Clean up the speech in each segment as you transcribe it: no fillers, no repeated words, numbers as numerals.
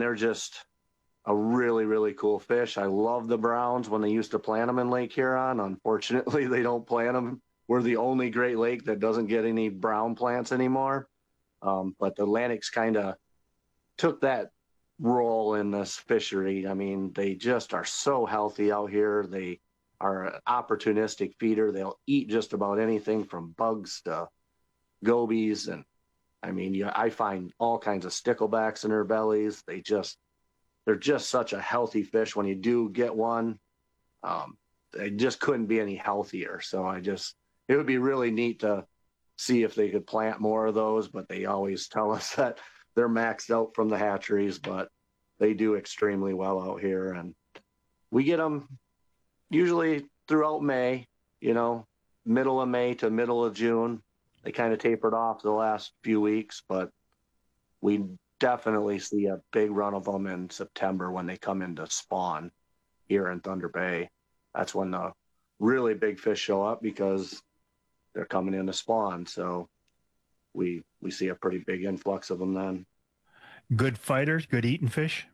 they're just a really, really cool fish. I love the browns when they used to plant them in Lake Huron. Unfortunately, they don't plant them. We're the only Great Lake that doesn't get any brown plants anymore. But the Atlantic's kind of took that role in this fishery. I mean, they just are so healthy out here. They are an opportunistic feeder. They'll eat just about anything from bugs to gobies. And I mean, yeah, I find all kinds of sticklebacks in their bellies. They're just such a healthy fish. When you do get one, they just couldn't be any healthier. So it would be really neat to see if they could plant more of those, but they always tell us that they're maxed out from the hatcheries, but they do extremely well out here. And we get them usually throughout May, middle of May to middle of June. They kind of tapered off the last few weeks, but we definitely see a big run of them in September when they come into spawn here in Thunder Bay. That's when the really big fish show up because they're coming in to spawn. So we see a pretty big influx of them then. Good fighters, good eating fish?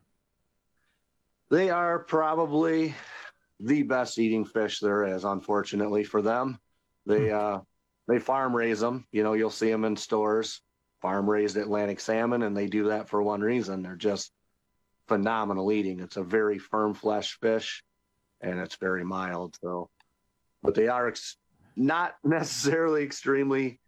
They are probably the best eating fish there is, unfortunately for them. They farm raise them. You'll see them in stores, farm raised Atlantic salmon, and they do that for one reason. They're just phenomenal eating. It's a very firm flesh fish, and it's very mild. So, but they are not necessarily extremely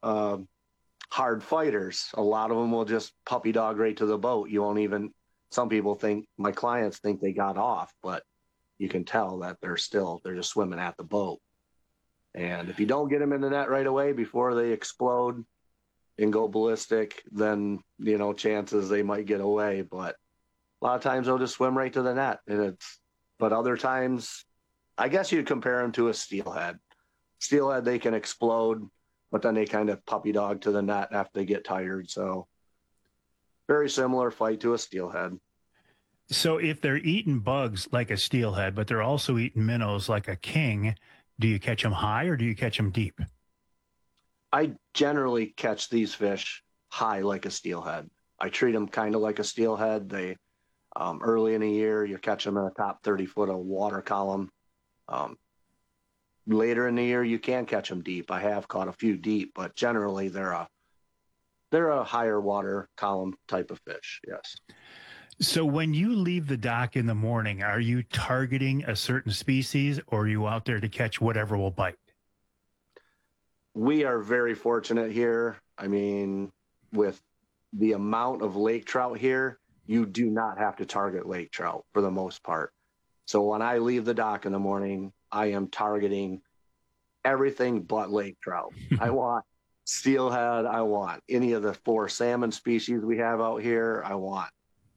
hard fighters. A lot of them will just puppy dog right to the boat. Some people think, my clients think they got off, but you can tell that they're just swimming at the boat. And if you don't get them in the net right away before they explode and go ballistic, then, chances they might get away. But a lot of times they'll just swim right to the net. But other times, I guess you'd compare them to a steelhead. Steelhead, they can explode, but then they kind of puppy dog to the net after they get tired. So very similar fight to a steelhead. So if they're eating bugs like a steelhead, but they're also eating minnows like a king, do you catch them high or do you catch them deep? I generally catch these fish high like a steelhead. I treat them kind of like a steelhead. They early in the year, you catch them in the top 30 foot of water column. Later in the year, you can catch them deep. I have caught a few deep, but generally they're a higher water column type of fish. Yes. So when you leave the dock in the morning, are you targeting a certain species or are you out there to catch whatever will bite? We are very fortunate here. I mean, with the amount of lake trout here, you do not have to target lake trout for the most part. So when I leave the dock in the morning, I am targeting everything but lake trout. I want steelhead. I want any of the 4 salmon species we have out here. I want,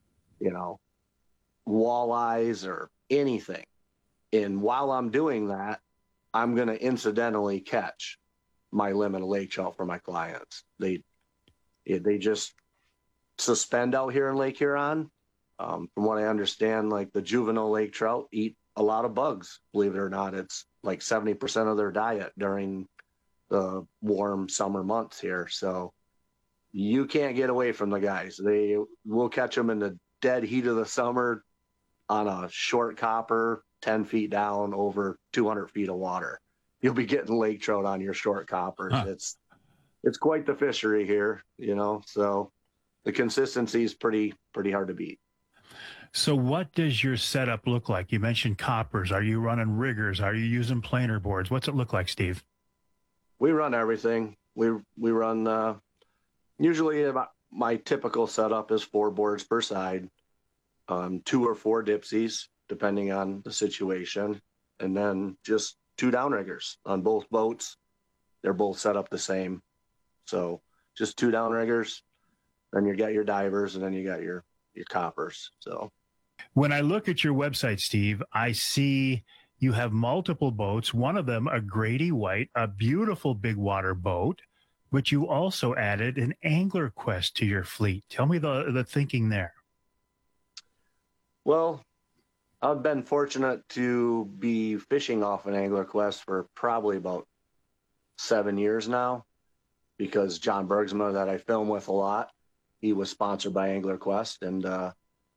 walleyes or anything. And while I'm doing that, I'm going to incidentally catch my limit of lake trout for my clients. They just suspend out here in Lake Huron. From what I understand, like the juvenile lake trout eat a lot of bugs. Believe it or not, it's like 70% of their diet during the warm summer months here. So you can't get away from the guys. They will catch them in the dead heat of the summer on a short copper, 10 feet down over 200 feet of water. You'll be getting lake trout on your short coppers. Huh. It's quite the fishery here, so the consistency is pretty hard to beat. So what does your setup look like? You mentioned coppers. Are you running riggers? Are you using planer boards? What's it look like, Steve? We run everything. We run usually about my typical setup is 4 boards per side, 2 or 4 dipsies, depending on the situation, and then just 2 downriggers on both boats. They're both set up the same. So just 2 downriggers, then you got your divers, and then you got your coppers. So when I look at your website, Steve, I see you have multiple boats. One of them, a Grady White, a beautiful big water boat, but you also added an Angler Quest to your fleet. Tell me the thinking there. Well, I've been fortunate to be fishing off an Angler Quest for probably about 7 years now, because John Bergsma, that I film with a lot, he was sponsored by Angler Quest, and